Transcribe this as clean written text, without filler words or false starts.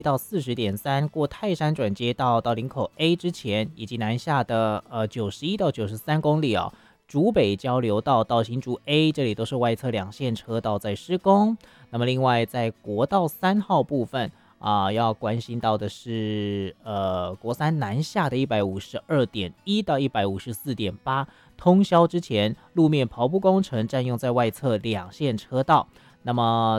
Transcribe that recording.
到40.3，过泰山转接道到林口 A 之前，以及南下的91到93公里哦，竹北交流道到新竹 A 这里都是外侧两线车道在施工。那么另外在国道3号部分要关心到的是国三南下的152.1到154.8，通宵之前路面刨铺工程占用在外侧两线车道。那么